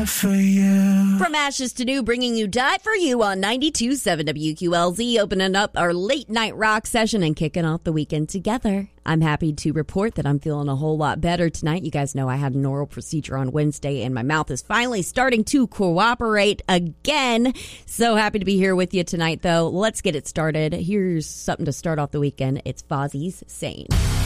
for you. From ashes to new, bringing you Die For You on 92.7 WQLZ, opening up our late night rock session and kicking off the weekend together. I'm happy to report that I'm feeling a whole lot better tonight. You guys know I had an oral procedure on Wednesday and my mouth is finally starting to cooperate again. So happy to be here with you tonight, though. Let's get it started. Here's something to start off the weekend. It's Fozzie's Sane.